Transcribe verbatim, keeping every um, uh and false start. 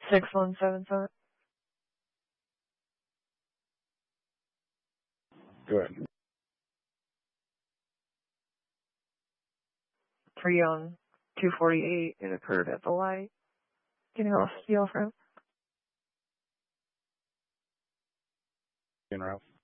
six one seven seven. Go ahead. Three on two forty-eight. It occurred at the light. Can you else steal from? In Ralph.